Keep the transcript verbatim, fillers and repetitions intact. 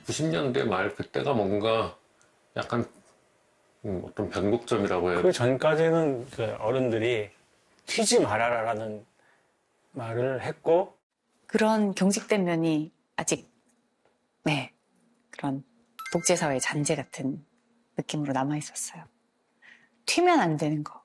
구십 년대 말 그때가 뭔가 약간 음, 어떤 변곡점이라고 해야 그 전까지는 그 어른들이 튀지 말아라라는 말을 했고 그런 경직된 면이 아직 네 그런 독재사회의 잔재 같은 느낌으로 남아 있었어요. 튀면 안 되는 거.